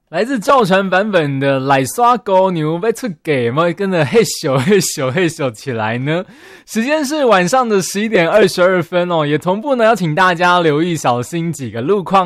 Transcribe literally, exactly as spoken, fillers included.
来自赵传版本的来刷狗牛被出给有没有跟着嘿咻嘿咻嘿咻起来呢？时间是晚上的十一点二十二分哦，也同步呢要请大家留意小心几个路况